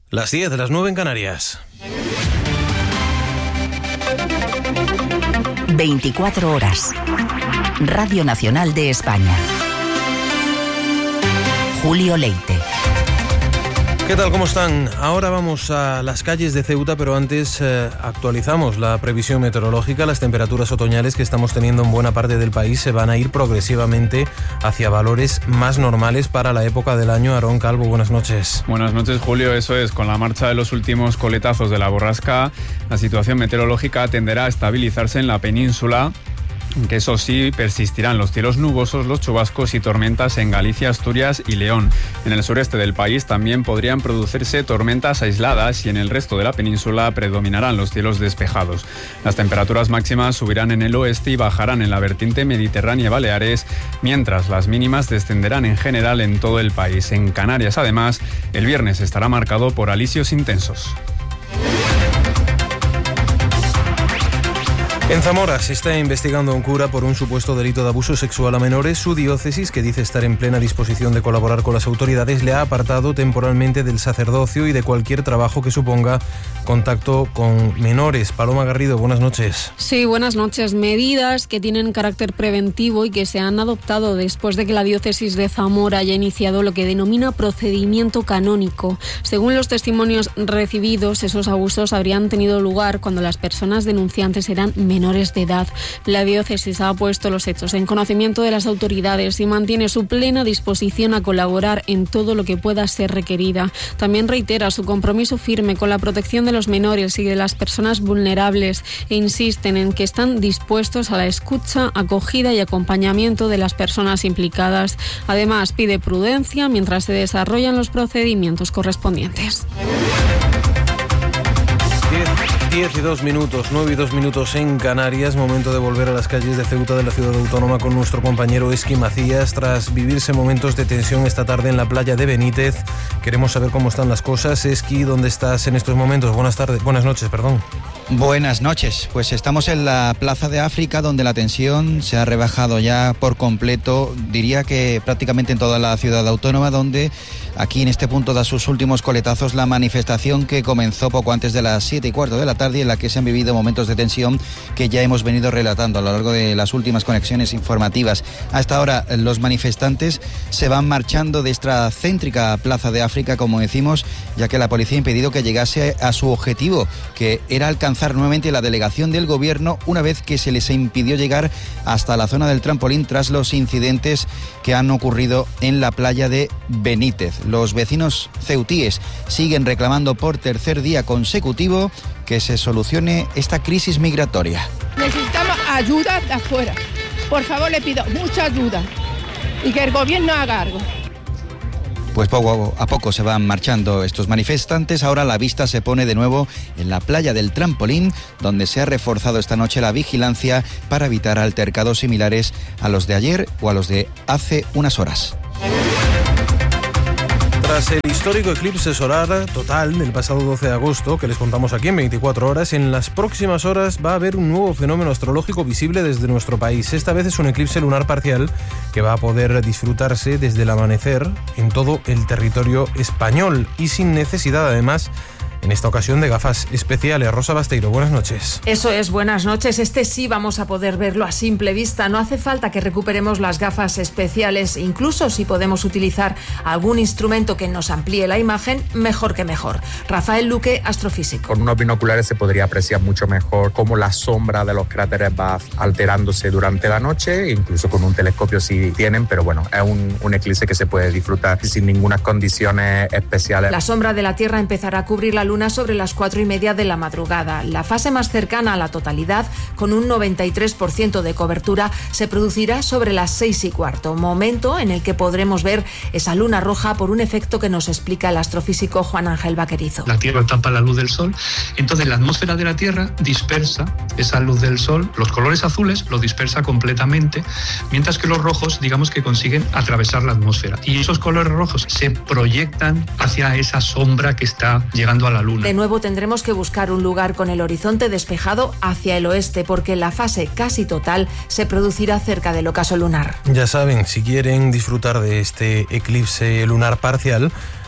Las 10, las 9 en Canarias. 24 horas. Radio Nacional de España. Julio Leite. ¿Qué tal? ¿Cómo están? Ahora vamos a las calles de Ceuta, pero antes actualizamos la previsión meteorológica. Las temperaturas otoñales que estamos teniendo en buena parte del país se van a ir progresivamente hacia valores más normales para la época del año. Aarón Calvo, buenas noches. Buenas noches, Julio. Eso es, con la marcha de los últimos coletazos de la borrasca, la situación meteorológica tenderá a estabilizarse en la península, que eso sí, persistirán los cielos nubosos, los chubascos y tormentas en Galicia, Asturias y León. En el sureste del país también podrían producirse tormentas aisladas y en el resto de la península predominarán los cielos despejados. Las temperaturas máximas subirán en el oeste y bajarán en la vertiente mediterránea y Baleares, mientras las mínimas descenderán en general en todo el país. En Canarias, además, el viernes estará marcado por alisios intensos. En Zamora se está investigando a un cura por un supuesto delito de abuso sexual a menores. Su diócesis, que dice estar en plena disposición de colaborar con las autoridades, le ha apartado temporalmente del sacerdocio y de cualquier trabajo que suponga contacto con menores. Paloma Garrido, buenas noches. Sí, buenas noches. Medidas que tienen carácter preventivo y que se han adoptado después de que la diócesis de Zamora haya iniciado lo que denomina procedimiento canónico. Según los testimonios recibidos, esos abusos habrían tenido lugar cuando las personas denunciantes eran menores de edad. La diócesis ha puesto los hechos en conocimiento de las autoridades y mantiene su plena disposición a colaborar en todo lo que pueda ser requerida. También reitera su compromiso firme con la protección de los menores y de las personas vulnerables e insisten en que están dispuestos a la escucha, acogida y acompañamiento de las personas implicadas. Además, pide prudencia mientras se desarrollan los procedimientos correspondientes. 10 y 2 minutos, 9 y 2 minutos en Canarias. Momento de volver a las calles de Ceuta, de la ciudad autónoma, con nuestro compañero Esqui Macías. Tras vivirse momentos de tensión esta tarde en la playa de Benítez, queremos saber cómo están las cosas. Esqui, ¿dónde estás en estos momentos? Buenas noches. Buenas noches. Pues estamos en la Plaza de África, donde la tensión se ha rebajado ya por completo, diría que prácticamente en toda la ciudad autónoma, donde aquí en este punto da sus últimos coletazos la manifestación que comenzó poco antes de las 7:15 de la tarde, en la que se han vivido momentos de tensión que ya hemos venido relatando a lo largo de las últimas conexiones informativas. Hasta ahora los manifestantes se van marchando de esta céntrica Plaza de África, como decimos, ya que la policía ha impedido que llegase a su objetivo, que era alcanzar nuevamente la delegación del gobierno, una vez que se les impidió llegar hasta la zona del trampolín tras los incidentes que han ocurrido en la playa de Benítez. Los vecinos ceutíes siguen reclamando por tercer día consecutivo que se solucione esta crisis migratoria. Necesitamos ayuda de afuera. Por favor, le pido mucha ayuda y que el gobierno haga algo. Pues poco a poco se van marchando estos manifestantes. Ahora la vista se pone de nuevo en la playa del trampolín, donde se ha reforzado esta noche la vigilancia para evitar altercados similares a los de ayer o a los de hace unas horas. Tras el histórico eclipse solar total del pasado 12 de agosto, que les contamos aquí en 24 horas, en las próximas horas va a haber un nuevo fenómeno astrológico visible desde nuestro país. Esta vez es un eclipse lunar parcial que va a poder disfrutarse desde el amanecer en todo el territorio español y sin necesidad, además, en esta ocasión, de gafas especiales. Rosa Basteiro, buenas noches. Eso es, buenas noches. Este sí vamos a poder verlo a simple vista. No hace falta que recuperemos las gafas especiales. Incluso si podemos utilizar algún instrumento que nos amplíe la imagen, mejor que mejor. Rafael Luque, astrofísico. Con unos binoculares se podría apreciar mucho mejor cómo la sombra de los cráteres va alterándose durante la noche, incluso con un telescopio si tienen, pero bueno, es un eclipse que se puede disfrutar sin ninguna condiciones especiales. La sombra de la Tierra empezará a cubrir la Luna sobre las 4:30 de la madrugada. La fase más cercana a la totalidad, con un 93% de cobertura, se producirá sobre las 6:15, momento en el que podremos ver esa luna roja por un efecto que nos explica el astrofísico Juan Ángel Vaquerizo. La Tierra tapa la luz del Sol, entonces la atmósfera de la Tierra dispersa esa luz del Sol, los colores azules lo dispersa completamente, mientras que los rojos, digamos que consiguen atravesar la atmósfera. Y esos colores rojos se proyectan hacia esa sombra que está llegando a la Luna. De nuevo tendremos que buscar un lugar con el horizonte despejado hacia el oeste, porque la fase casi total se producirá cerca del ocaso lunar. Ya saben, si quieren disfrutar de este eclipse lunar parcial,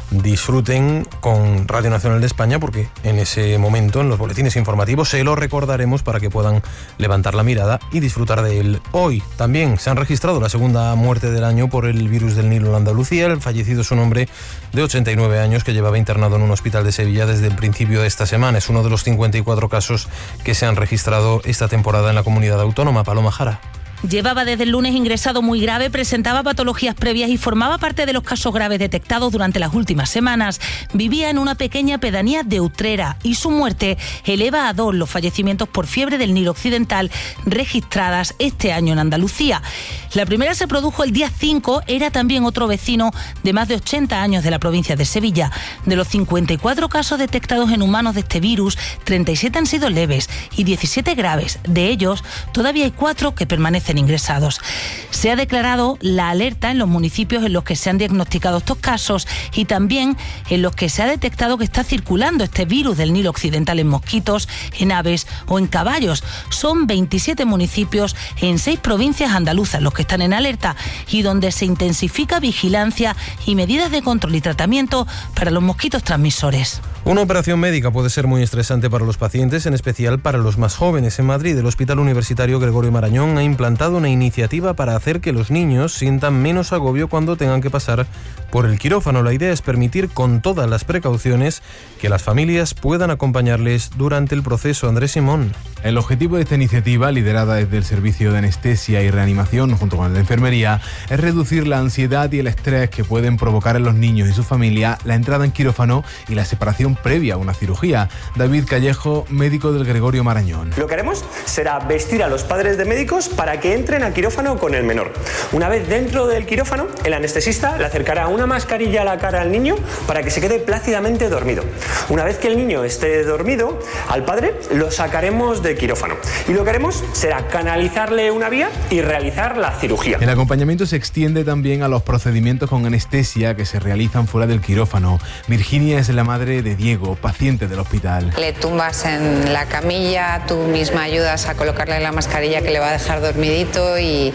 disfruten con Radio Nacional de España, porque en ese momento, en los boletines informativos, se lo recordaremos para que puedan levantar la mirada y disfrutar de él. Hoy también se han registrado la segunda muerte del año por el virus del Nilo en Andalucía. El fallecido es un hombre de 89 años que llevaba internado en un hospital de Sevilla desde el principio de esta semana. Es uno de los 54 casos que se han registrado esta temporada en la comunidad autónoma. Paloma Jara. Llevaba desde el lunes ingresado muy grave, presentaba patologías previas y formaba parte de los casos graves detectados durante las últimas semanas. Vivía en una pequeña pedanía de Utrera y su muerte eleva a 2 los fallecimientos por fiebre del Nilo Occidental registradas este año en Andalucía. La primera se produjo el día 5, era también otro vecino de más de 80 años de la provincia de Sevilla. De los 54 casos detectados en humanos de este virus, 37 han sido leves y 17 graves. De ellos, todavía hay 4 que permanecen ingresados. Se ha declarado la alerta en los municipios en los que se han diagnosticado estos casos y también en los que se ha detectado que está circulando este virus del Nilo Occidental en mosquitos, en aves o en caballos. Son 27 municipios en 6 provincias andaluzas los que están en alerta y donde se intensifica vigilancia y medidas de control y tratamiento para los mosquitos transmisores. Una operación médica puede ser muy estresante para los pacientes, en especial para los más jóvenes. En Madrid, el Hospital Universitario Gregorio Marañón ha implantado una iniciativa para hacer que los niños sientan menos agobio cuando tengan que pasar por el quirófano. La idea es permitir, con todas las precauciones, que las familias puedan acompañarles durante el proceso. Andrés Simón. El objetivo de esta iniciativa, liderada desde el Servicio de Anestesia y Reanimación junto con el de Enfermería, es reducir la ansiedad y el estrés que pueden provocar en los niños y su familia la entrada en quirófano y la separación previa a una cirugía. David Callejo, médico del Gregorio Marañón. Lo que haremos será vestir a los padres de médicos para que entren a quirófano con el menor. Una vez dentro del quirófano, el anestesista le acercará una mascarilla a la cara al niño para que se quede plácidamente dormido. Una vez que el niño esté dormido, al padre lo sacaremos del quirófano. Y lo que haremos será canalizarle una vía y realizar la cirugía. El acompañamiento se extiende también a los procedimientos con anestesia que se realizan fuera del quirófano. Virginia es la madre de Diego, paciente del hospital. Le tumbas en la camilla, tú misma ayudas a colocarle la mascarilla que le va a dejar dormidito y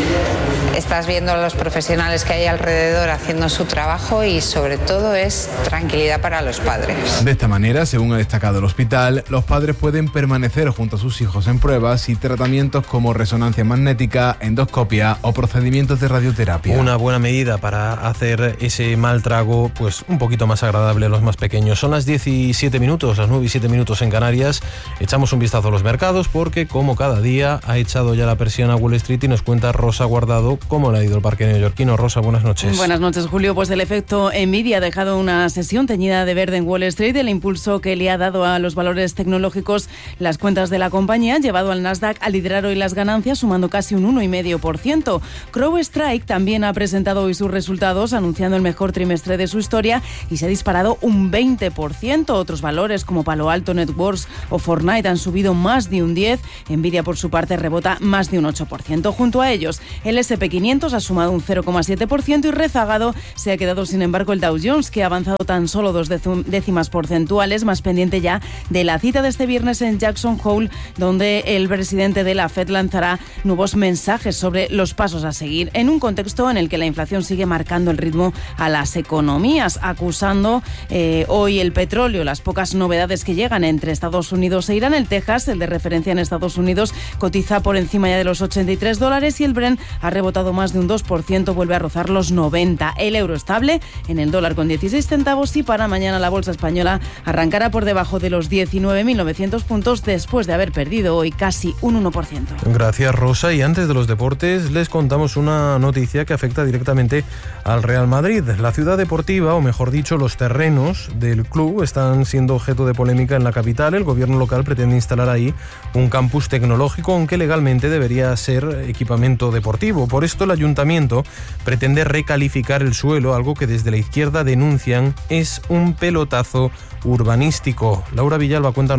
estás viendo a los profesionales que hay alrededor haciendo su trabajo y sobre todo es tranquilidad para los padres. De esta manera, según ha destacado el hospital, los padres pueden permanecer junto a sus hijos en pruebas y tratamientos como resonancia magnética, endoscopia o procedimientos de radioterapia. Una buena medida para hacer ese mal trago pues un poquito más agradable a los más pequeños. Son las 17 minutos, las 9 y 7 minutos en Canarias. Echamos un vistazo a los mercados porque, como cada día, ha echado ya la persiana a Wall Street y nos cuenta Rosa Guardado cómo le ha ido el parque neoyorquino. Rosa, buenas noches. Buenas noches, Julio. Pues el efecto Nvidia ha dejado una sesión teñida de verde en Wall Street. El impulso que le ha dado a los valores tecnológicos las cuentas de la compañía ha llevado al Nasdaq a liderar hoy las ganancias, sumando casi un 1,5%. CrowdStrike también ha presentado hoy sus resultados, anunciando el mejor trimestre de su historia y se ha disparado un 20%. Otros valores como Palo Alto Networks o Fortnite han subido más de un 10%. Nvidia, por su parte, rebota más de un 8%. Junto a ellos, el S&P 500 ha sumado un 0,7% y rezagado se ha quedado, sin embargo, el Dow Jones, que ha avanzado tan solo 2 décimas porcentuales, más pendiente ya de la cita de este viernes en Jackson Hole, donde el presidente de la FED lanzará nuevos mensajes sobre los pasos a seguir, en un contexto en el que la inflación sigue marcando el ritmo a las economías, acusando hoy el petróleo, las pocas novedades que llegan entre Estados Unidos e Irán. El Texas, el de referencia en Estados Unidos, cotiza por encima ya de los $83 y el Brent ha rebotado más de un 2%, vuelve a rozar los 90. El euro estable en el dólar con 16 centavos y para mañana la bolsa española arrancará por debajo de los 19.900 puntos después de haber perdido hoy casi un 1%. Gracias, Rosa. Y antes de los deportes les contamos una noticia que afecta directamente al Real Madrid. La ciudad deportiva, o mejor dicho, los terrenos del club están siendo objeto de polémica en la capital. El gobierno local pretende instalar ahí un campus tecnológico, aunque legalmente debería ser equipamiento deportivo. Por esto el ayuntamiento pretende recalificar el suelo, algo que desde la izquierda denuncian es un pelotazo urbanístico. Laura Villalba, cuéntanos.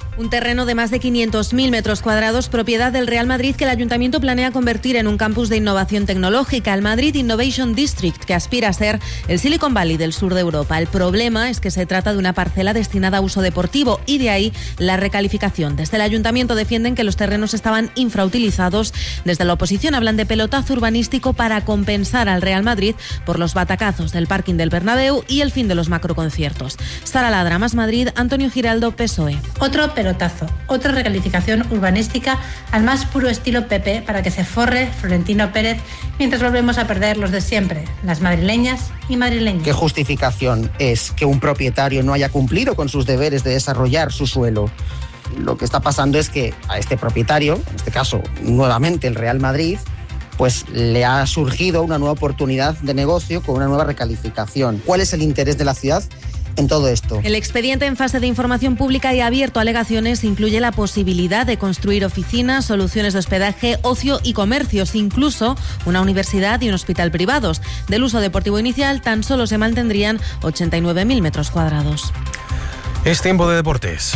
Un terreno de más de 500.000 metros cuadrados, propiedad del Real Madrid, que el Ayuntamiento planea convertir en un campus de innovación tecnológica, el Madrid Innovation District, que aspira a ser el Silicon Valley del sur de Europa. El problema es que se trata de una parcela destinada a uso deportivo y de ahí la recalificación. Desde el Ayuntamiento defienden que los terrenos estaban infrautilizados. Desde la oposición hablan de pelotazo urbanístico para compensar al Real Madrid por los batacazos del parking del Bernabéu y el fin de los macroconciertos. Sara Ladra, Más Madrid, Antonio Giraldo, PSOE. Otro pelotazo, otra recalificación urbanística al más puro estilo PP para que se forre Florentino Pérez mientras volvemos a perder los de siempre, las madrileñas y madrileños. ¿Qué justificación es que un propietario no haya cumplido con sus deberes de desarrollar su suelo? Lo que está pasando es que a este propietario, en este caso nuevamente el Real Madrid, pues le ha surgido una nueva oportunidad de negocio con una nueva recalificación. ¿Cuál es el interés de la ciudad en todo esto? El expediente, en fase de información pública y abierto a alegaciones, incluye la posibilidad de construir oficinas, soluciones de hospedaje, ocio y comercios, incluso una universidad y un hospital privados. Del uso deportivo inicial tan solo se mantendrían 89.000 metros cuadrados. Es tiempo de deportes.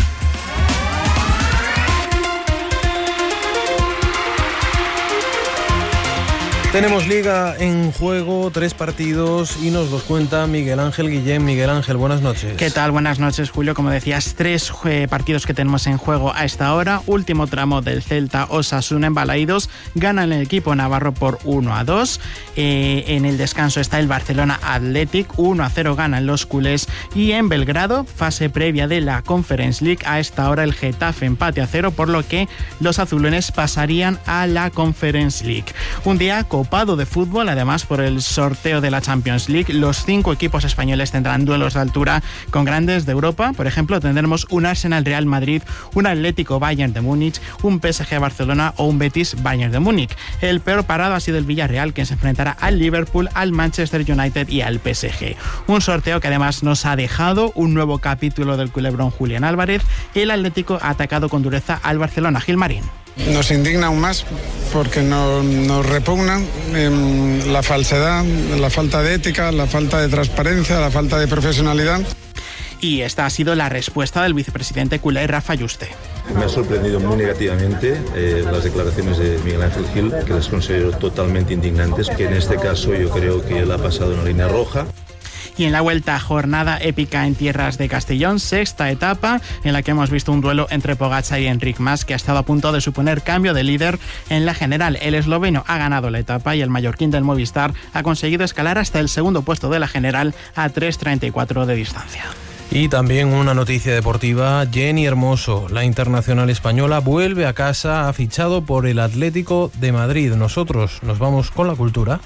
Tenemos Liga en juego, 3 partidos y nos los cuenta Miguel Ángel Guillén. Miguel Ángel, buenas noches. ¿Qué tal? Buenas noches, Julio. Como decías, 3 partidos que tenemos en juego a esta hora. Último tramo del Celta Osasuna en Balaídos. Gana el equipo navarro por 1-2. En el descanso está el Barcelona Athletic. 1-0 ganan los culés. Y en Belgrado, fase previa de la Conference League, a esta hora el Getafe empate a 0, por lo que los azulones pasarían a la Conference League. Un día copado de fútbol, además por el sorteo de la Champions League. Los 5 equipos españoles tendrán duelos de altura con grandes de Europa. Por ejemplo, tendremos un Arsenal Real Madrid, un Atlético Bayern de Múnich, un PSG Barcelona o un Betis Bayern de Múnich. El peor parado ha sido el Villarreal, que se enfrentará al Liverpool, al Manchester United y al PSG. Un sorteo que además nos ha dejado un nuevo capítulo del culebrón Julián Álvarez. El Atlético ha atacado con dureza al Barcelona. Gilmarín. Nos indigna aún más porque nos repugna la falsedad, la falta de ética, la falta de transparencia, la falta de profesionalidad. Y esta ha sido la respuesta del vicepresidente culé Rafa Yuste. Me ha sorprendido muy negativamente las declaraciones de Miguel Ángel Gil, que las considero totalmente indignantes, que en este caso yo creo que él ha pasado una línea roja. Y en la vuelta, jornada épica en tierras de Castellón, 6ª etapa en la que hemos visto un duelo entre Pogačar y Enric Mas, que ha estado a punto de suponer cambio de líder en la general. El esloveno ha ganado la etapa y el mallorquín del Movistar ha conseguido escalar hasta el segundo puesto de la general a 3:34 de distancia. Y también una noticia deportiva: Jenny Hermoso, la internacional española, vuelve a casa, ha fichado por el Atlético de Madrid. Nosotros nos vamos con la cultura.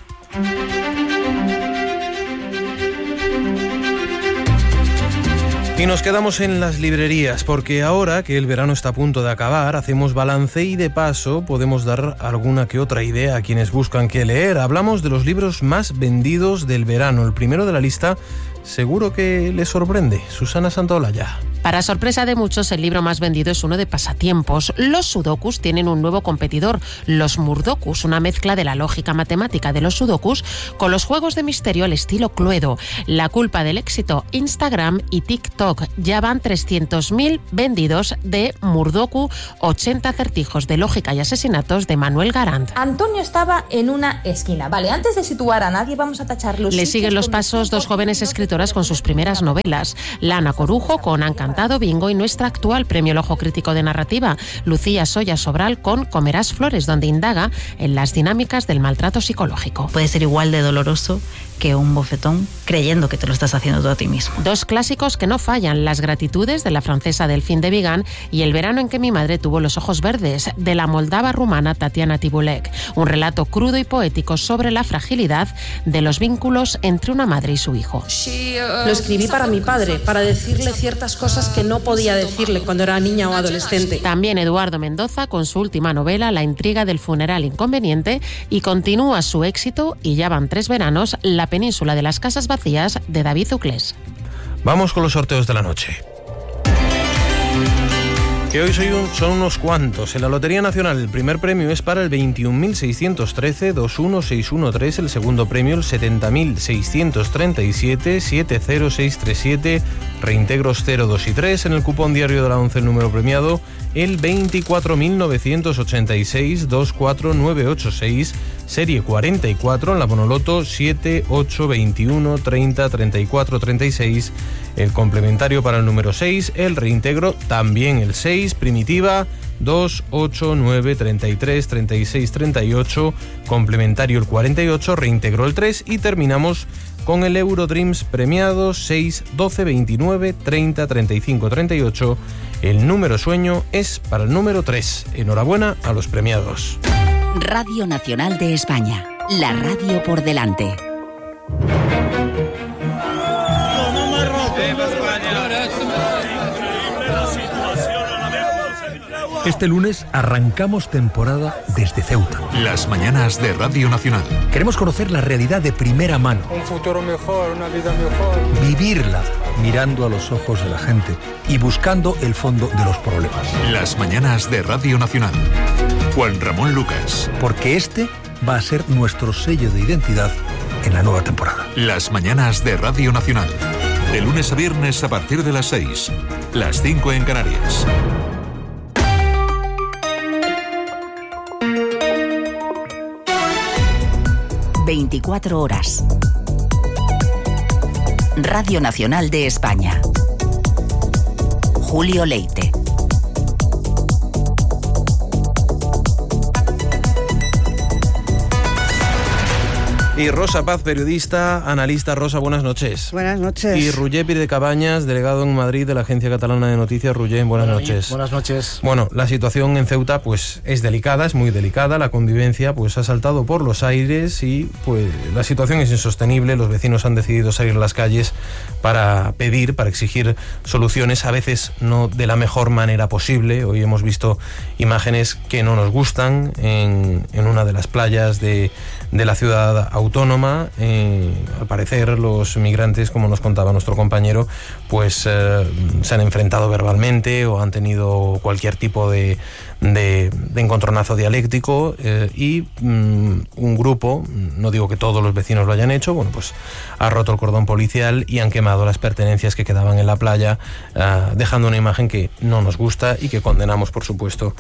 Y nos quedamos en las librerías, porque ahora que el verano está a punto de acabar, hacemos balance y de paso podemos dar alguna que otra idea a quienes buscan qué leer. Hablamos de los libros más vendidos del verano. El primero de la lista seguro que les sorprende. Susana Santaolalla. Para sorpresa de muchos, el libro más vendido es uno de pasatiempos. Los sudokus tienen un nuevo competidor, los murdokus, una mezcla de la lógica matemática de los sudokus con los juegos de misterio al estilo Cluedo. La culpa del éxito: Instagram y TikTok. Ya van 300.000 vendidos de Murdoku, 80 acertijos de lógica y asesinatos de Manuel Garant. Antonio estaba en una esquina. Vale, antes de situar a nadie, vamos a tachar los... Le siguen los pasos 2 jóvenes escritoras con sus primeras novelas. Lana Corujo con Encantado Bingo y nuestra actual premio El Ojo Crítico de Narrativa, Lucía Soya Sobral, con Comerás Flores, donde indaga en las dinámicas del maltrato psicológico. Puede ser igual de doloroso que un bofetón creyendo que te lo estás haciendo tú a ti mismo. 2 clásicos que no fallan: Las gratitudes, de la francesa Delphine de Vigan, y El verano en que mi madre tuvo los ojos verdes, de la moldava rumana Tatiana Tibulek. Un relato crudo y poético sobre la fragilidad de los vínculos entre una madre y su hijo. Lo escribí para mi padre, para decirle ciertas cosas que no podía decirle cuando era niña o adolescente. También Eduardo Mendoza con su última novela, La intriga del funeral inconveniente, y continúa su éxito, y ya van 3 veranos, La península de las casas vacías, de David Uclés. Vamos con los sorteos de la noche, que hoy son unos cuantos. En la Lotería Nacional el primer premio es para el 21.613-21613, el segundo premio el 70.637-70637, reintegros 0, 2 y 3. En el cupón diario de la 11 el número premiado, el 24.986-24986, serie 44. En la Bonoloto 7, 8, 21, 30, 34, 36. El complementario para el número 6, el reintegro también el 6, primitiva 2, 8, 9, 33, 36, 38, complementario el 48, reintegro el 3 y terminamos con el Eurodreams premiado 6, 12, 29, 30, 35, 38. El número sueño es para el número 3. Enhorabuena a los premiados. Radio Nacional de España, la radio por delante. Este lunes arrancamos temporada desde Ceuta. Las mañanas de Radio Nacional. Queremos conocer la realidad de primera mano. Un futuro mejor, una vida mejor. Vivirla mirando a los ojos de la gente y buscando el fondo de los problemas. Las mañanas de Radio Nacional. Juan Ramón Lucas. Porque este va a ser nuestro sello de identidad en la nueva temporada. Las mañanas de Radio Nacional. De lunes a viernes a partir de las 6. Las 5 en Canarias. ...24 horas. Radio Nacional de España. Julio Leite. Y Rosa Paz, periodista, analista. Rosa, buenas noches. Buenas noches. Y Roger Piri de Cabañas, delegado en Madrid de la Agencia Catalana de Noticias. Roger, buenas noches. Buenas noches. Bueno, la situación en Ceuta pues es delicada, es muy delicada. La convivencia pues ha saltado por los aires y pues la situación es insostenible. Los vecinos han decidido salir a las calles para pedir, para exigir soluciones, a veces no de la mejor manera posible. Hoy hemos visto imágenes que no nos gustan en una de las playas de la ciudad autónoma. Al parecer los migrantes, como nos contaba nuestro compañero, pues se han enfrentado verbalmente o han tenido cualquier tipo de encontronazo dialéctico y un grupo, no digo que todos los vecinos lo hayan hecho, bueno, pues ha roto el cordón policial y han quemado las pertenencias que quedaban en la playa, dejando una imagen que no nos gusta y que condenamos, por supuesto,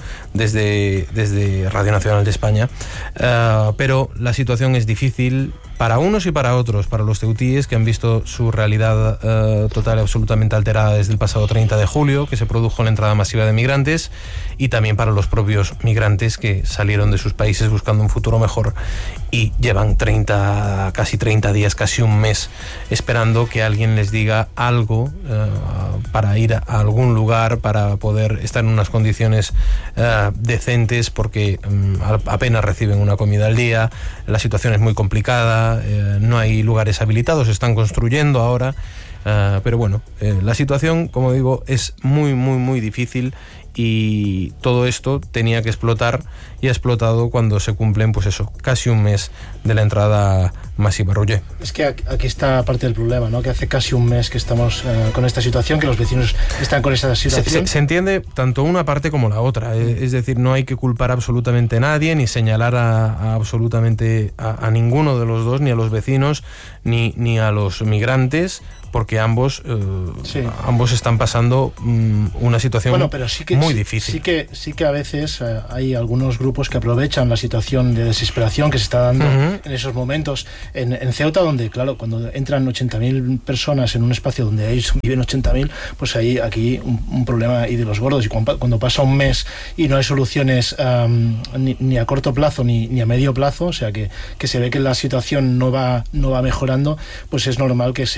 desde Radio Nacional de España. Pero la situación es difícil para unos y para otros, para los ceutíes que han visto su realidad total y absolutamente alterada desde el pasado 30 de julio, que se produjo la entrada masiva de migrantes, y también para los propios migrantes que salieron de sus países buscando un futuro mejor y llevan casi 30 días, casi un mes, esperando que alguien les diga algo para ir a algún lugar, para poder estar en unas condiciones decentes, porque apenas reciben una comida al día. La situación es muy complicada, no hay lugares habilitados, se están construyendo ahora, pero bueno, la situación, como digo, es muy, muy, muy difícil. Y todo esto tenía que explotar y ha explotado cuando se cumplen, pues eso, casi un mes de la entrada masiva. Roger. Es que aquí está parte del problema, ¿no? Que hace casi un mes que estamos con esta situación, que los vecinos están con esta situación. Se entiende tanto una parte como la otra. Es decir, no hay que culpar absolutamente a nadie, ni señalar absolutamente a ninguno de los dos, ni a los vecinos, ni a los migrantes, porque ambos están pasando una situación muy difícil. Sí que a veces hay algunos grupos que aprovechan la situación de desesperación que se está dando en esos momentos. En Ceuta, donde, claro, cuando entran 80.000 personas en un espacio donde viven 80.000, pues hay aquí un problema y de los gordos. Y cuando pasa un mes y no hay soluciones ni a corto plazo ni a medio plazo, o sea que se ve que la situación no va mejorando, pues es normal que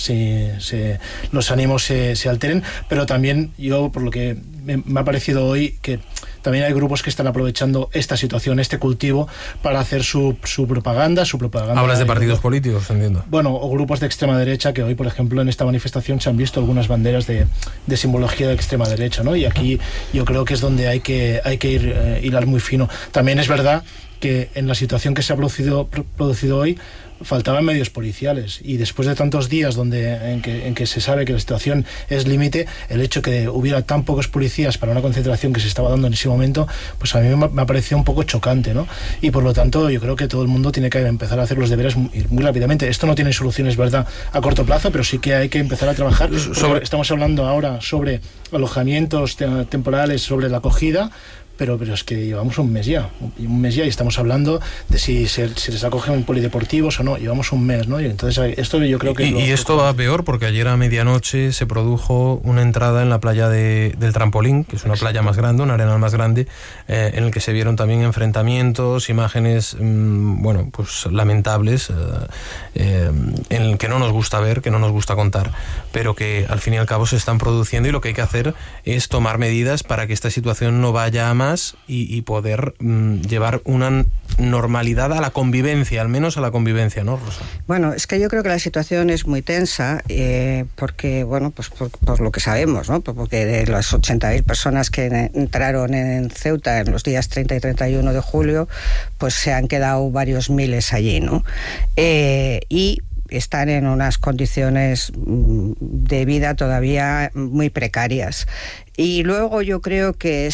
los ánimos se alteren. Pero también yo, por lo que me ha parecido hoy, que también hay grupos que están aprovechando esta situación, este cultivo, para hacer su propaganda. Hablas de partidos políticos, entiendo. Bueno, o grupos de extrema derecha, que hoy, por ejemplo, en esta manifestación se han visto algunas banderas de simbología de extrema derecha, ¿no? Y aquí yo creo que es donde hay que hilar muy fino. También es verdad que en la situación que se ha producido hoy faltaban medios policiales, y después de tantos días en que se sabe que la situación es límite, el hecho que hubiera tan pocos policías para una concentración que se estaba dando en ese momento, pues a mí me ha parecido un poco chocante, ¿no? Y por lo tanto yo creo que todo el mundo tiene que empezar a hacer los deberes muy rápidamente. Esto no tiene soluciones, ¿verdad?, a corto plazo, pero sí que hay que empezar a trabajar. Estamos hablando ahora sobre alojamientos temporales, sobre la acogida, pero es que llevamos un mes ya y estamos hablando de si se les acogen polideportivos o no. Llevamos un mes, ¿no? Y entonces esto yo creo que... Y esto va peor, porque ayer a medianoche se produjo una entrada en la playa del Trampolín, que es una playa más grande, una arenal más grande, en el que se vieron también enfrentamientos, imágenes, pues lamentables, en el que no nos gusta ver, que no nos gusta contar, pero que al fin y al cabo se están produciendo, y lo que hay que hacer es tomar medidas para que esta situación no vaya a más y poder llevar una normalidad a la convivencia, al menos a la convivencia, ¿no, Rosa? Bueno, es que yo creo que la situación es muy tensa, porque, pues por lo que sabemos, ¿no? Porque de las 80.000 personas que entraron en Ceuta en los días 30 y 31 de julio, pues se han quedado varios miles allí, ¿no? Y están en unas condiciones de vida todavía muy precarias. Y luego yo creo que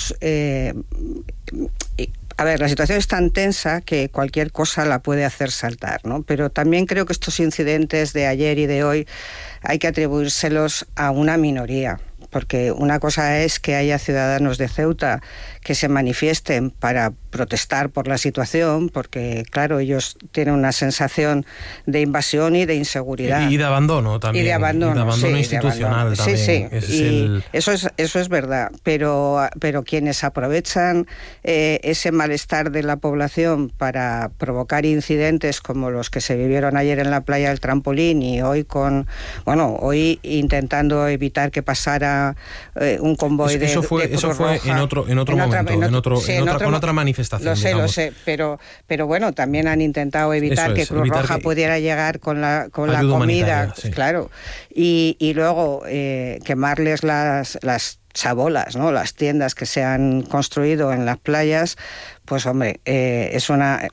la situación es tan tensa que cualquier cosa la puede hacer saltar, ¿no? Pero también creo que estos incidentes de ayer y de hoy hay que atribuírselos a una minoría, porque una cosa es que haya ciudadanos de Ceuta que se manifiesten para protestar por la situación, porque claro, ellos tienen una sensación de invasión y de inseguridad. Y de abandono también. Y de abandono institucional también. Sí. Eso es verdad, pero quienes aprovechan ese malestar de la población para provocar incidentes como los que se vivieron ayer en la playa del Trampolín, y hoy hoy intentando evitar que pasara un convoy eso fue en otro momento, con otra manifestación. Lo sé, pero bueno, también han intentado evitar que Cruz Roja pudiera llegar con la comida, claro, y luego quemarles las chabolas, ¿no? Las tiendas que se han construido en las playas, pues hombre, es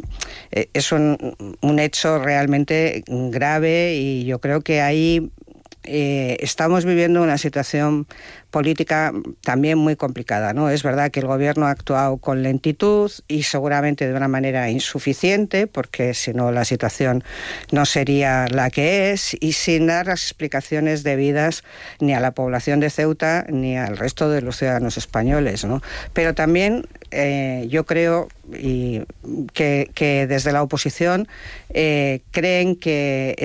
un hecho realmente grave, y yo creo que ahí estamos viviendo una situación política también muy complicada, ¿no? Es verdad que el gobierno ha actuado con lentitud y seguramente de una manera insuficiente, porque si no la situación no sería la que es, y sin dar las explicaciones debidas ni a la población de Ceuta ni al resto de los ciudadanos españoles, ¿no? Pero también yo creo que desde la oposición creen que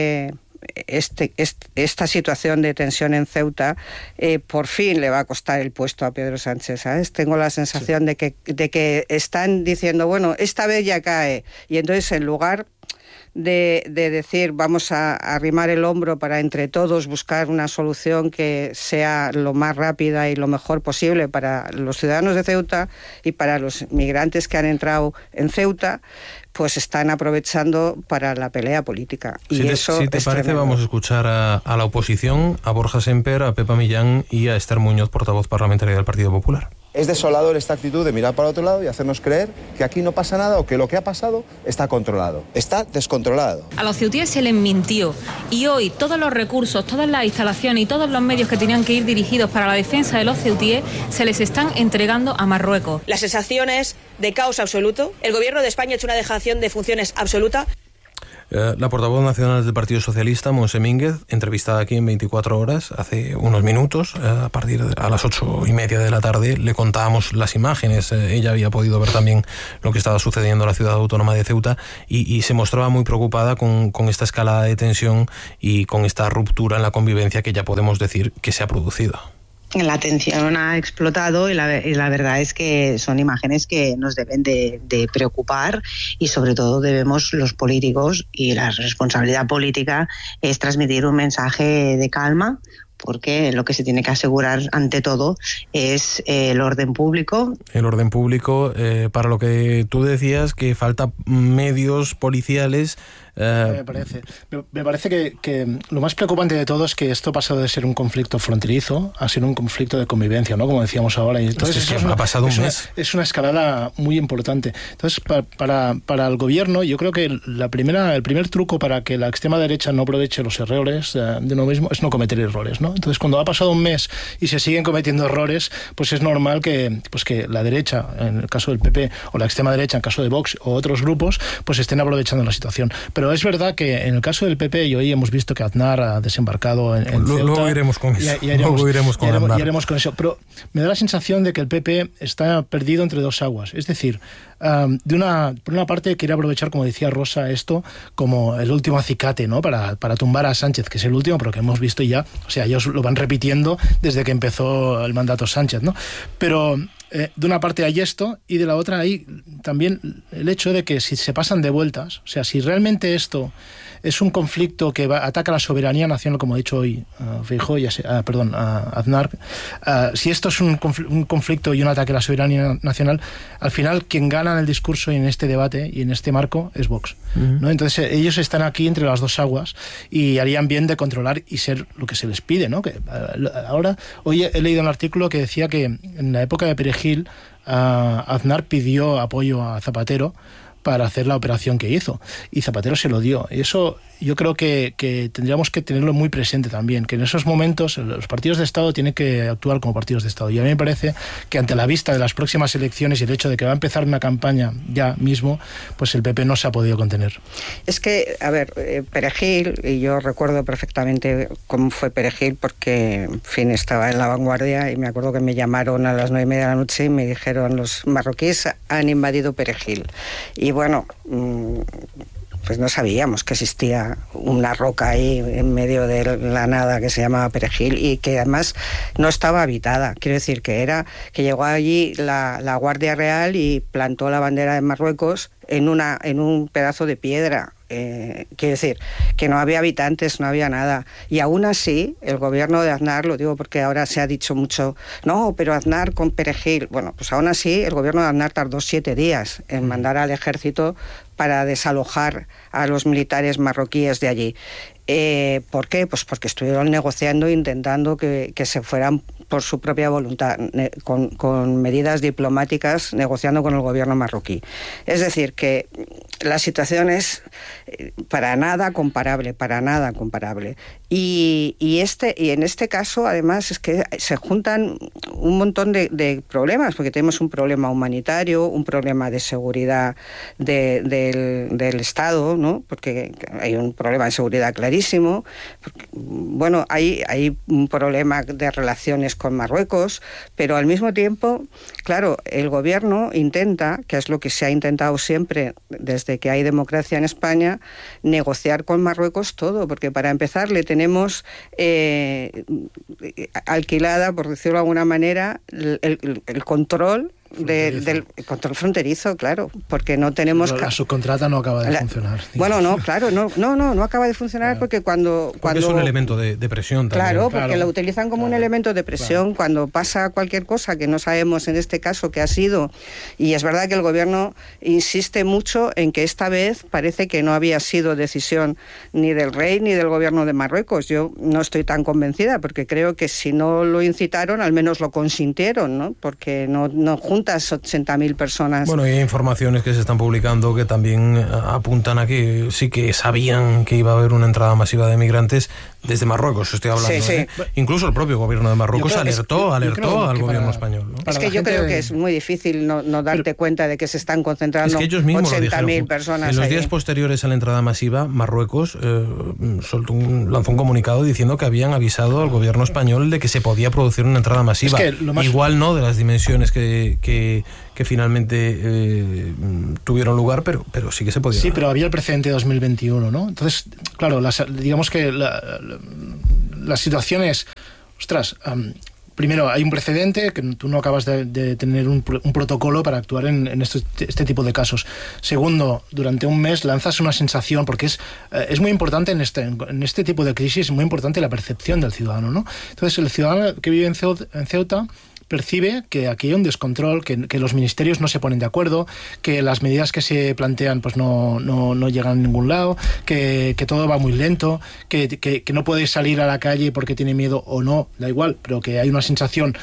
esta situación de tensión en Ceuta por fin le va a costar el puesto a Pedro Sánchez, ¿sabes? Tengo la sensación de que están diciendo, bueno, esta vez ya cae, y entonces en lugar de decir vamos a arrimar el hombro para entre todos buscar una solución que sea lo más rápida y lo mejor posible para los ciudadanos de Ceuta y para los migrantes que han entrado en Ceuta, pues están aprovechando para la pelea política. Si te parece, vamos a escuchar a la oposición, a Borja Semper, a Pepa Millán y a Esther Muñoz, portavoz parlamentaria del Partido Popular. Es desolador esta actitud de mirar para otro lado y hacernos creer que aquí no pasa nada, o que lo que ha pasado está controlado. Está descontrolado. A los ceutíes se les mintió, y hoy todos los recursos, todas las instalaciones y todos los medios que tenían que ir dirigidos para la defensa de los ceutíes se les están entregando a Marruecos. La sensación es de caos absoluto. El gobierno de España ha hecho una dejación de funciones absoluta. La portavoz nacional del Partido Socialista, Montse Mínguez, entrevistada aquí en 24 horas hace unos minutos, a las 8:30 de la tarde, le contábamos las imágenes. Ella había podido ver también lo que estaba sucediendo en la ciudad autónoma de Ceuta y se mostraba muy preocupada con esta escalada de tensión y con esta ruptura en la convivencia que ya podemos decir que se ha producido. La tensión ha explotado y la verdad es que son imágenes que nos deben de preocupar, y sobre todo debemos los políticos, y la responsabilidad política es transmitir un mensaje de calma, porque lo que se tiene que asegurar ante todo es el orden público. El orden público, para lo que tú decías, que falta medios policiales Me parece que lo más preocupante de todo es que esto ha pasado de ser un conflicto fronterizo a ser un conflicto de convivencia, ¿no? Como decíamos ahora. Y entonces ha pasado un mes. Es una escalada muy importante. Entonces, para el gobierno, yo creo que el primer truco para que la extrema derecha no aproveche los errores de uno mismo es no cometer errores, ¿no? Entonces, cuando ha pasado un mes y se siguen cometiendo errores, pues es normal que la derecha, en el caso del PP, o la extrema derecha, en el caso de Vox o otros grupos, pues estén aprovechando la situación. Pero es verdad que en el caso del PP, y hoy hemos visto que Aznar ha desembarcado en Ceuta. Luego iremos con eso. Luego iremos con eso. Pero me da la sensación de que el PP está perdido entre dos aguas. Es decir, por una parte quiere aprovechar, como decía Rosa, esto como el último acicate, ¿no? Para tumbar a Sánchez, que es el último, pero que hemos visto ya, o sea, ellos lo van repitiendo desde que empezó el mandato Sánchez, ¿no? Pero de una parte hay esto, y de la otra hay también el hecho de que si se pasan de vueltas, o sea, si realmente esto es un conflicto que ataca la soberanía nacional, como ha dicho hoy Feijóo, Aznar, si esto es un conflicto y un ataque a la soberanía nacional, al final quien gana en el discurso y en este debate y en este marco es Vox, ¿no? Entonces ellos están aquí entre las dos aguas y harían bien de controlar y ser lo que se les pide, ¿no? Que ahora, hoy he leído un artículo que decía que en la época de Perejil Aznar pidió apoyo a Zapatero para hacer la operación que hizo, y Zapatero se lo dio. Y eso yo creo que tendríamos que tenerlo muy presente también, que en esos momentos los partidos de Estado tienen que actuar como partidos de Estado. Y a mí me parece que ante la vista de las próximas elecciones y el hecho de que va a empezar una campaña ya mismo, pues el PP no se ha podido contener. Es que, a ver, Perejil, y yo recuerdo perfectamente cómo fue Perejil, porque, en fin, estaba en La Vanguardia y me acuerdo que me llamaron a las 9:30 de la noche y me dijeron: los marroquíes han invadido Perejil. Y bueno, pues no sabíamos que existía una roca ahí en medio de la nada que se llamaba Perejil, y que además no estaba habitada. Quiero decir que llegó allí la Guardia Real y plantó la bandera de Marruecos en un pedazo de piedra. Quiero decir que no había habitantes, no había nada. Y aún así, el gobierno de Aznar, lo digo porque ahora se ha dicho mucho, no, pero Aznar con Perejil. Bueno, pues aún así, el gobierno de Aznar tardó 7 días en mandar al ejército para desalojar a los militares marroquíes de allí. ¿Por qué? Pues porque estuvieron negociando, intentando que se fueran por su propia voluntad, con medidas diplomáticas, negociando con el gobierno marroquí. Es decir, que la situación es para nada comparable. Y en este caso, además, es que se juntan un montón de problemas, porque tenemos un problema humanitario, un problema de seguridad del Estado, ¿no? Porque hay un problema de seguridad clarísimo. Porque, bueno, hay un problema de relaciones con Marruecos, pero al mismo tiempo, claro, el gobierno intenta, que es lo que se ha intentado siempre desde que hay democracia en España, negociar con Marruecos todo, porque para empezar le tenemos alquilada, por decirlo de alguna manera, el control del control fronterizo, claro, porque no tenemos... La subcontrata no acaba de funcionar. Bueno, no, claro, no acaba de funcionar, claro. porque cuando es un elemento de presión también. Claro, porque lo utilizan como un elemento de presión cuando pasa cualquier cosa que no sabemos en este caso qué ha sido, y es verdad que el gobierno insiste mucho en que esta vez parece que no había sido decisión ni del rey ni del gobierno de Marruecos. Yo no estoy tan convencida, porque creo que si no lo incitaron, al menos lo consintieron, ¿no? Porque no juntas 80.000 personas. Bueno, y hay informaciones que se están publicando que también apuntan a que sí que sabían que iba a haber una entrada masiva de migrantes desde Marruecos, estoy hablando. Sí. Incluso el propio gobierno de Marruecos alertó al gobierno español, ¿no? Es que yo creo que es muy difícil no darte cuenta de que se están concentrando 80.000 personas. En los días posteriores a la entrada masiva, Marruecos lanzó un comunicado diciendo que habían avisado al gobierno español de que se podía producir una entrada masiva. Es que igual no de las dimensiones que finalmente tuvieron lugar, pero sí que se podía. Sí, pero había el precedente de 2021, ¿no? Entonces, claro, digamos que la situación es, primero, hay un precedente, que tú no acabas de tener un protocolo para actuar en este tipo de casos. Segundo, durante un mes lanzas una sensación, porque es muy importante en este tipo de crisis, es muy importante la percepción del ciudadano, ¿no? Entonces, el ciudadano que vive en Ceuta percibe que aquí hay un descontrol, que los ministerios no se ponen de acuerdo, que las medidas que se plantean pues no llegan a ningún lado, que todo va muy lento, que no puede salir a la calle porque tiene miedo o no, da igual, pero que hay una sensación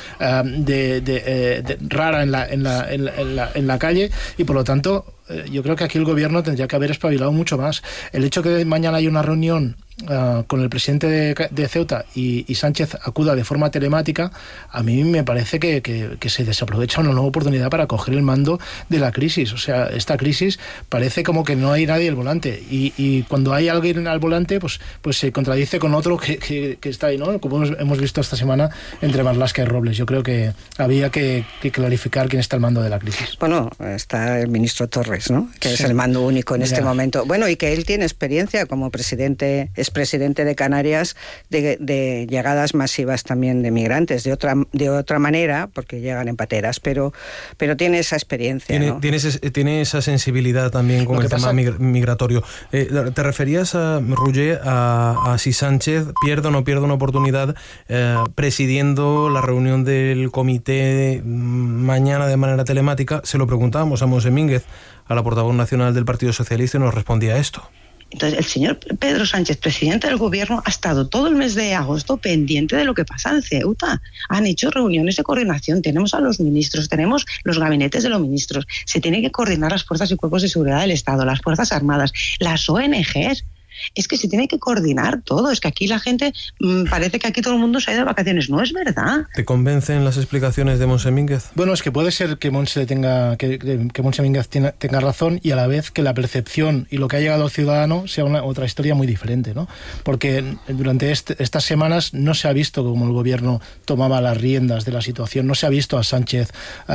rara en la calle, y por lo tanto yo creo que aquí el gobierno tendría que haber espabilado mucho más. El hecho que mañana haya una reunión con el presidente de Ceuta y Sánchez acuda de forma telemática, a mí me parece que se desaprovecha una nueva oportunidad para coger el mando de la crisis. O sea, esta crisis parece como que no hay nadie al volante, y cuando hay alguien al volante pues se contradice con otro que está ahí, ¿no? Como hemos visto esta semana entre Marlaska y Robles. Yo creo que había que clarificar quién está al mando de la crisis. Bueno, está el ministro Torres, ¿no? Que es el mando único en este momento. Bueno, y que él tiene experiencia como expresidente de Canarias de llegadas masivas también de migrantes, de otra manera, porque llegan en pateras, pero tiene esa experiencia, ¿no? Tiene esa sensibilidad también con el tema migratorio. Te referías, Roger, a si Sánchez pierde o no pierde una oportunidad presidiendo la reunión del comité mañana de manera telemática. Se lo preguntábamos a Montse Mínguez, a la portavoz nacional del Partido Socialista, y nos respondía esto. Entonces, el señor Pedro Sánchez, presidente del gobierno, ha estado todo el mes de agosto pendiente de lo que pasa en Ceuta. Han hecho reuniones de coordinación, tenemos a los ministros, tenemos los gabinetes de los ministros, se tienen que coordinar las fuerzas y cuerpos de seguridad del Estado, las Fuerzas Armadas, las ONGs. Es que se tiene que coordinar todo. Es que aquí la gente parece que aquí todo el mundo se ha ido de vacaciones. No es verdad. ¿Te convencen las explicaciones de Montse Mínguez? Bueno, es que puede ser que Montse Mínguez tenga razón, y a la vez que la percepción y lo que ha llegado al ciudadano sea otra historia muy diferente, ¿no? Porque durante estas semanas no se ha visto cómo el gobierno tomaba las riendas de la situación, no se ha visto a Sánchez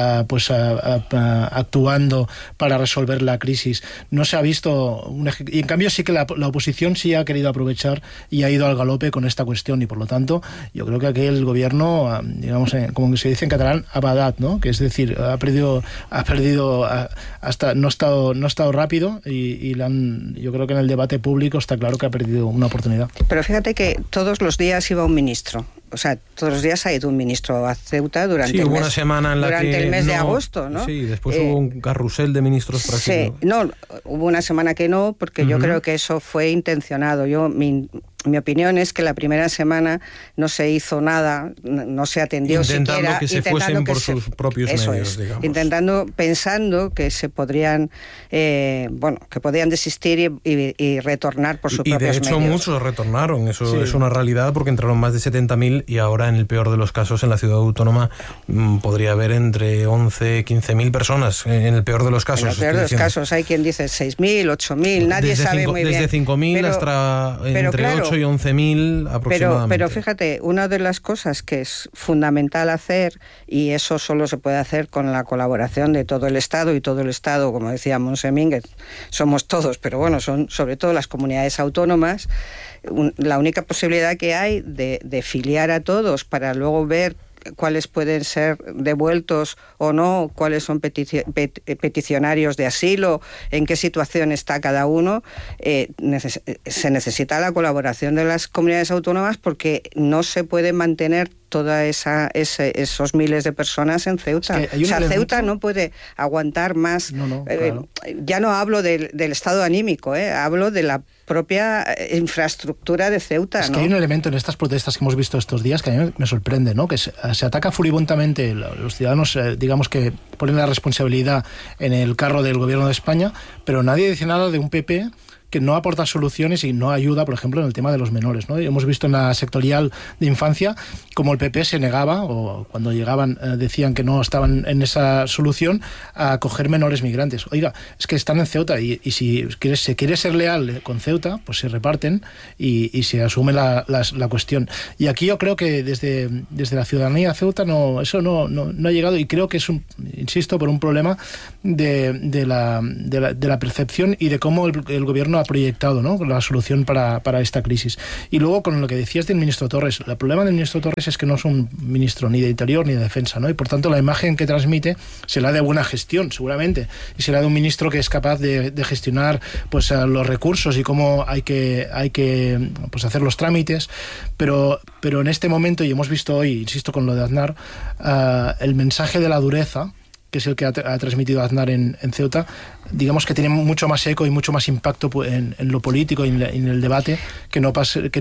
actuando para resolver la crisis, no se ha visto y en cambio sí que la oposición sí ha querido aprovechar y ha ido al galope con esta cuestión, y por lo tanto yo creo que aquí el gobierno, digamos, como se dice en catalán, ha badat, ¿no? Que es decir, ha perdido hasta no ha estado rápido, y yo creo que en el debate público está claro que ha perdido una oportunidad. Pero fíjate que todos los días iba un ministro. O sea, todos los días ha ido un ministro a Ceuta durante el mes, una semana en la que de agosto, ¿no? Sí, después hubo un carrusel de ministros para sí, no, hubo una semana que no, porque yo creo que eso fue intencionado. Mi opinión es que la primera semana no se hizo nada, no se atendió siquiera. Que se fuesen por sus propios medios, digamos. Pensando que se podrían, que podían desistir y retornar por sus propios medios. Y de hecho muchos retornaron, eso es una realidad, porque entraron más de 70.000, y ahora en el peor de los casos en la ciudad autónoma podría haber entre 11 y 15.000 personas, en el peor de los casos. En el peor de los casos hay quien dice 6.000, 8.000, nadie sabe muy bien. Desde 5.000 hasta entre 8 y 11.000 aproximadamente. Pero fíjate, una de las cosas que es fundamental hacer, y eso solo se puede hacer con la colaboración de todo el Estado, y todo el Estado, como decía Montse Mínguez, somos todos, pero bueno, son sobre todo las comunidades autónomas, la única posibilidad que hay de filiar a todos para luego ver cuáles pueden ser devueltos o no, cuáles son peticionarios de asilo, en qué situación está cada uno. Se necesita la colaboración de las comunidades autónomas, porque no se puede mantener toda esos miles de personas en Ceuta. Ceuta no puede aguantar más. Claro. Ya no hablo del estado anímico, hablo de la propia infraestructura de Ceuta. Es que hay un elemento en estas protestas que hemos visto estos días que a mí me sorprende, ¿no? Que se ataca furibundamente, los ciudadanos, digamos, que ponen la responsabilidad en el carro del gobierno de España, pero nadie dice nada de un PP que no aporta soluciones y no ayuda, por ejemplo, en el tema de los menores, ¿no? Y hemos visto en la sectorial de infancia como el PP se negaba, o cuando llegaban decían que no estaban en esa solución, a acoger menores migrantes. Oiga, es que están en Ceuta, y si se quiere ser leal con Ceuta, pues se reparten y se asume la cuestión. Y aquí yo creo que desde la ciudadanía de Ceuta eso no ha llegado, y creo que es insisto, por un problema de la percepción y de cómo el gobierno proyectado, ¿no?, la solución para esta crisis. Y luego, con lo que decías del ministro Torres, el problema del ministro Torres es que no es un ministro ni de Interior ni de Defensa, ¿no? Y por tanto la imagen que transmite será de buena gestión, seguramente, y será de un ministro que es capaz de gestionar pues los recursos y cómo hay que pues hacer los trámites, pero en este momento, y hemos visto hoy, insisto con lo de Aznar, el mensaje de la dureza, que es el que ha transmitido Aznar en Ceuta, digamos que tiene mucho más eco y mucho más impacto en lo político y en el debate que no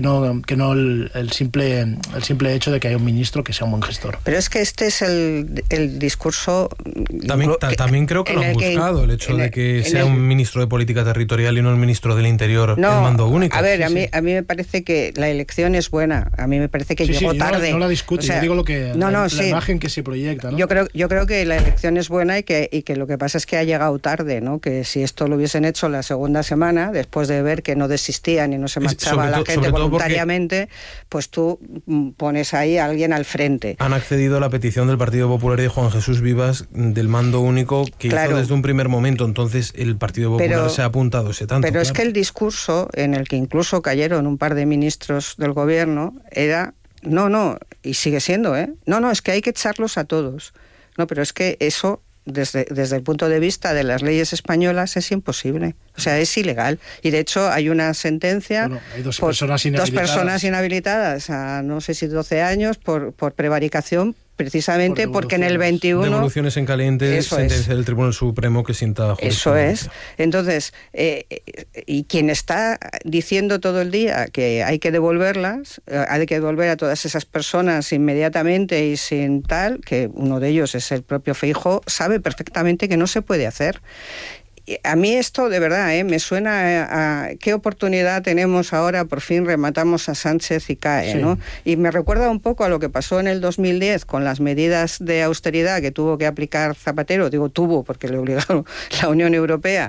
el simple hecho de que haya un ministro que sea un buen gestor. Pero es que este es el discurso... También creo que lo han buscado, el hecho de que sea un ministro de política territorial y no el ministro del Interior, el mando único. A ver, a mí me parece que la elección es buena, a mí me parece que llegó tarde. No la discuto, yo digo la imagen que se proyecta, ¿no? Yo creo que la elección es buena y que lo que pasa es que ha llegado tarde, ¿no? Que si esto lo hubiesen hecho la segunda semana, después de ver que no desistían y no se marchaba la gente voluntariamente, pues tú pones ahí a alguien al frente. Han accedido a la petición del Partido Popular y de Juan Jesús Vivas del mando único que hizo desde un primer momento, entonces el Partido Popular se ha apuntado ese tanto. Pero es que el discurso, en el que incluso cayeron un par de ministros del gobierno, era y sigue siendo, es que hay que echarlos a todos. No, pero es que eso, desde el punto de vista de las leyes españolas, es imposible. O sea, es ilegal. Y de hecho hay una sentencia... hay dos personas inhabilitadas a no sé si 12 años por prevaricación, precisamente porque en el 21... Devoluciones en caliente, sentencia del Tribunal Supremo que sienta juicio. Eso es. Entonces, y quien está diciendo todo el día que hay que devolverlas, hay que devolver a todas esas personas inmediatamente y sin tal, que uno de ellos es el propio Feijóo, sabe perfectamente que no se puede hacer. A mí esto, de verdad, me suena a qué oportunidad tenemos ahora, por fin rematamos a Sánchez y cae, ¿no? Y me recuerda un poco a lo que pasó en el 2010 con las medidas de austeridad que tuvo que aplicar Zapatero, digo tuvo porque le obligaron la Unión Europea,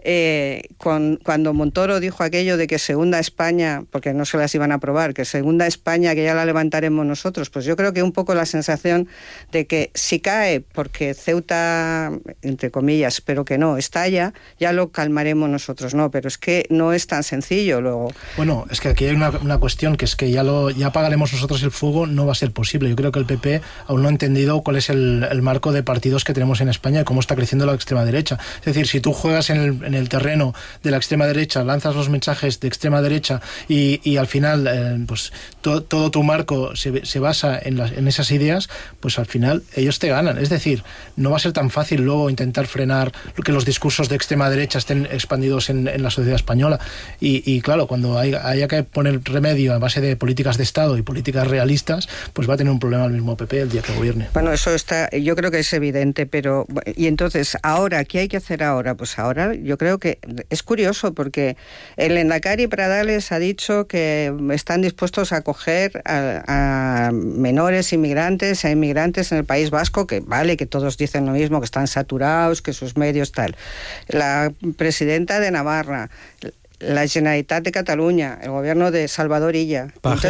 cuando Montoro dijo aquello de que se hunda España, porque no se las iban a aprobar, que se hunda España, que ya la levantaremos nosotros. Pues yo creo que un poco la sensación de que si cae, porque Ceuta, entre comillas, pero que no, estalla, ya lo calmaremos nosotros, no, pero es que no es tan sencillo luego. Bueno, es que aquí hay una cuestión, que es que ya apagaremos nosotros el fuego, no va a ser posible. Yo creo que el PP aún no ha entendido cuál es el marco de partidos que tenemos en España y cómo está creciendo la extrema derecha. Es decir, si tú juegas en el terreno de la extrema derecha, lanzas los mensajes de extrema derecha y al final pues todo tu marco se basa en esas ideas, pues al final ellos te ganan. Es decir, no va a ser tan fácil luego intentar frenar que los discursos de extrema derecha estén expandidos en la sociedad española y claro, cuando haya que poner remedio a base de políticas de Estado y políticas realistas, pues va a tener un problema el mismo PP el día que gobierne. Bueno, eso yo creo que es evidente, pero y entonces ahora, ¿qué hay que hacer ahora? Pues ahora yo creo que es curioso porque el Lehendakari Pradales ha dicho que están dispuestos a acoger a menores inmigrantes, a inmigrantes en el País Vasco, que vale, que todos dicen lo mismo, que están saturados, que sus medios tal. La presidenta de Navarra, la Generalitat de Cataluña, el gobierno de Salvador Illa.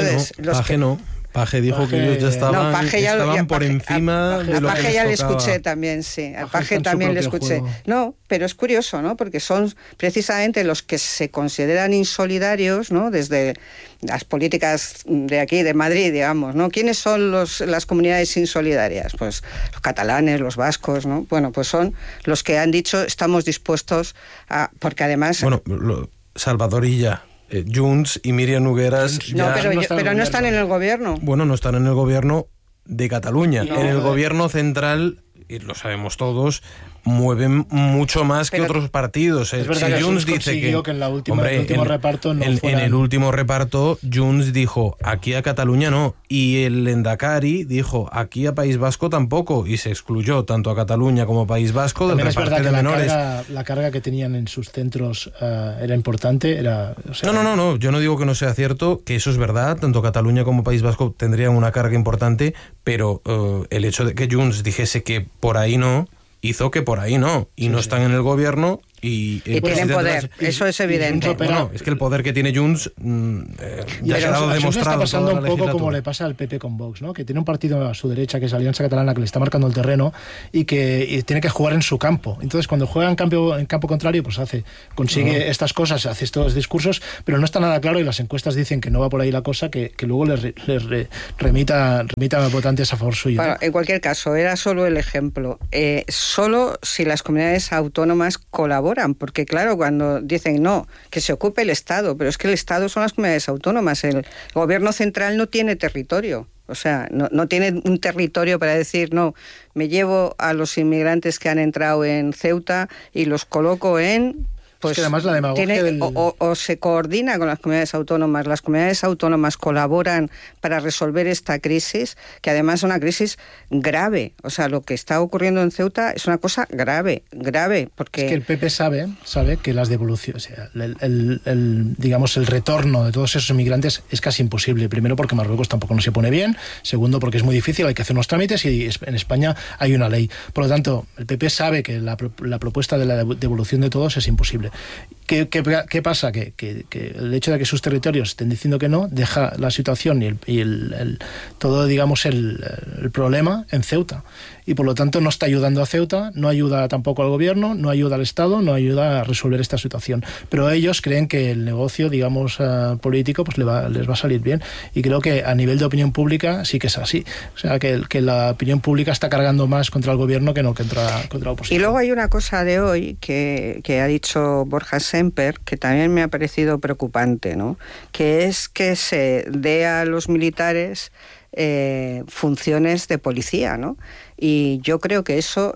Paje dijo que ellos ya estaban por encima de lo que Paje ya le tocaba. Escuché también, sí. A Paje también le escuché. Juego. No, pero es curioso, ¿no? Porque son precisamente los que se consideran insolidarios, ¿no? Desde las políticas de aquí, de Madrid, digamos, ¿no? ¿Quiénes son las comunidades insolidarias? Pues los catalanes, los vascos, ¿no? Bueno, pues son los que han dicho estamos dispuestos a... Porque además... Bueno, Salvador Illa... Junts y Míriam Nogueras pero no están en el gobierno. Bueno, no están en el gobierno de Cataluña. En el gobierno central, y lo sabemos todos, mueven mucho más que otros partidos. Es verdad que Junts dice que en el último reparto no en el último reparto Junts dijo aquí a Cataluña no, y el Lehendakari dijo aquí a País Vasco tampoco, y se excluyó tanto a Cataluña como a País Vasco del reparto de menores. La carga que tenían en sus centros era importante. No, yo no digo que no sea cierto, que eso es verdad, tanto Cataluña como País Vasco tendrían una carga importante, pero el hecho de que Junts dijese que por ahí no, hizo que por ahí no, y no están en el gobierno Y tienen poder, eso es evidente. Bueno, es que el poder que tiene Junts ya ha quedado demostrado. Está pasando un poco como le pasa al PP con Vox, ¿no? Que tiene un partido a su derecha, que es Alianza Catalana, que le está marcando el terreno y que tiene que jugar en su campo. Entonces, cuando juega en campo contrario, pues consigue estas cosas, hace estos discursos, pero no está nada claro y las encuestas dicen que no va por ahí la cosa, que luego les remita votantes a favor suyo. Bueno, en cualquier caso, era solo el ejemplo. Solo si las comunidades autónomas colaboran, porque claro, cuando dicen no, que se ocupe el Estado, pero es que el Estado son las comunidades autónomas, el gobierno central no tiene territorio, o sea, no tiene un territorio para decir no, me llevo a los inmigrantes que han entrado en Ceuta y los coloco en... Pues es que además la demagogia o se coordina con las comunidades autónomas colaboran para resolver esta crisis, que además es una crisis grave. O sea, lo que está ocurriendo en Ceuta es una cosa grave, porque... Es que el PP sabe que las devoluciones, o sea, digamos, el retorno de todos esos inmigrantes es casi imposible. Primero, porque Marruecos tampoco no se pone bien. Segundo, porque es muy difícil, hay que hacer unos trámites y en España hay una ley. Por lo tanto, el PP sabe que la propuesta de la devolución de todos es imposible. ¿Qué pasa? Que el hecho de que sus territorios estén diciendo que no deja la situación y todo, digamos, el problema en Ceuta. Y por lo tanto no está ayudando a Ceuta, no ayuda tampoco al gobierno, no ayuda al Estado, no ayuda a resolver esta situación. Pero ellos creen que el negocio, digamos, político, pues les va a salir bien. Y creo que a nivel de opinión pública sí que es así. O sea, que la opinión pública está cargando más contra el gobierno que contra la oposición. Y luego hay una cosa de hoy que ha dicho Borja Semper, que también me ha parecido preocupante, ¿no? Que es que se dé a los militares funciones de policía, ¿no? Y yo creo que eso,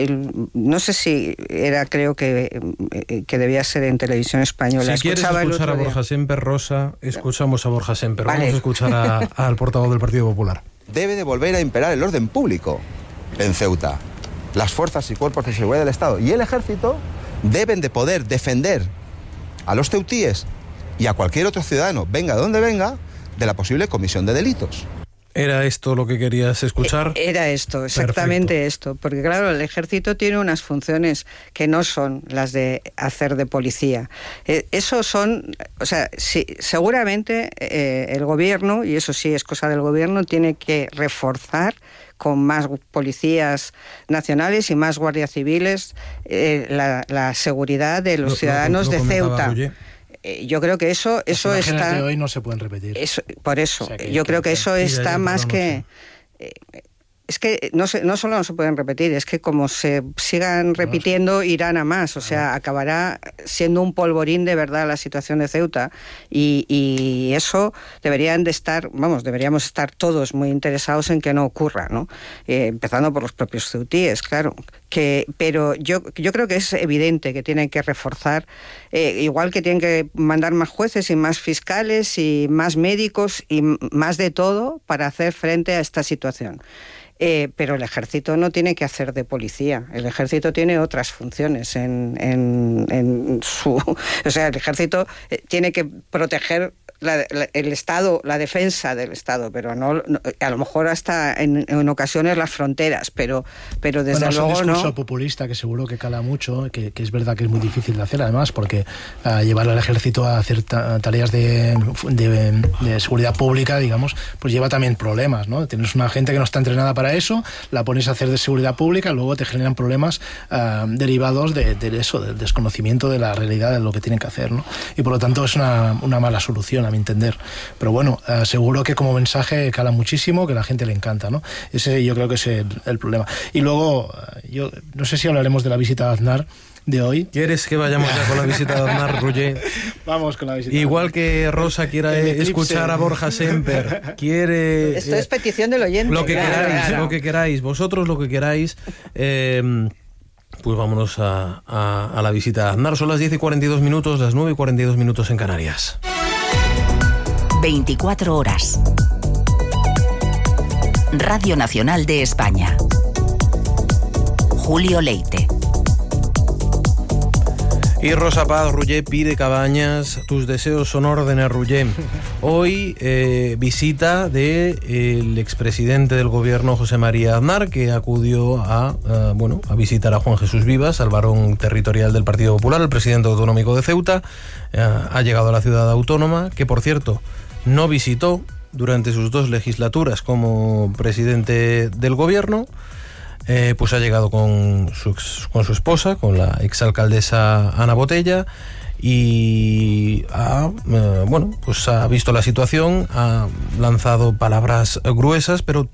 no sé si creo que debía ser en Televisión Española. Si quieres escuchar a Borja Semper, Rosa, escuchamos a Borja Semper. Vale. Vamos a escuchar al portavoz del Partido Popular. Debe de volver a imperar el orden público en Ceuta. Las fuerzas y cuerpos de seguridad del Estado y el Ejército deben de poder defender a los ceutíes y a cualquier otro ciudadano, venga de donde venga, de la posible comisión de delitos. ¿Era esto lo que querías escuchar? Era esto, exactamente. Perfecto. Esto. Porque claro, el Ejército tiene unas funciones que no son las de hacer de policía. Eso son, o sea, sí, seguramente el gobierno, y eso sí es cosa del gobierno, tiene que reforzar con más policías nacionales y más guardias civiles la seguridad de los ciudadanos de Ceuta. Yo creo que eso está... de hoy no se pueden repetir. Por eso, o sea, yo creo que eso está más que... Es que no solo no se pueden repetir, es que como se sigan repitiendo irán a más, o sea, acabará siendo un polvorín de verdad la situación de Ceuta y eso deberíamos estar todos muy interesados en que no ocurra, ¿no? Empezando por los propios ceutíes, claro. Pero yo creo que es evidente que tienen que reforzar, igual que tienen que mandar más jueces y más fiscales y más médicos y más de todo para hacer frente a esta situación. Pero el Ejército no tiene que hacer de policía. El Ejército tiene otras funciones en su... O sea, el Ejército tiene que proteger el Estado, la defensa del Estado, pero no a lo mejor hasta en ocasiones las fronteras, pero desde luego no. Es un discurso populista que seguro que cala mucho, que es verdad que es muy difícil de hacer además, porque llevar al Ejército a hacer tareas de seguridad pública, digamos, pues lleva también problemas, ¿no? Tienes una gente que no está entrenada para eso, la pones a hacer de seguridad pública, luego te generan problemas derivados de eso, del desconocimiento de la realidad de lo que tienen que hacer, ¿no? Y por lo tanto es una mala solución a mi entender, pero bueno, seguro que como mensaje cala muchísimo, que a la gente le encanta, ¿no? Ese yo creo que es el problema. Y luego, yo no sé si hablaremos de la visita de Aznar de hoy. ¿Quieres que vayamos ya con la visita de Aznar, Roger? Vamos con la visita. Igual que Rosa quiere escuchar a Borja Semper, quiere... Esto es petición del oyente. Lo que queráis, vosotros lo que queráis... Pues vámonos a la visita de Aznar. Son las 10:42, las 9:42 en Canarias. 24 horas. Radio Nacional de España. Julio Leite. Y Rosa Paz Rullé pide Cabañas, tus deseos son órdenes, Rullé. Hoy visita del expresidente del gobierno José María Aznar, que acudió a visitar a Juan Jesús Vivas, al varón territorial del Partido Popular, el presidente autonómico de Ceuta. Ha llegado a la ciudad autónoma, que por cierto no visitó durante sus 2 legislaturas como presidente del gobierno. Pues ha llegado con su esposa, con la exalcaldesa Ana Botella, y ha visto la situación, ha lanzado palabras gruesas, pero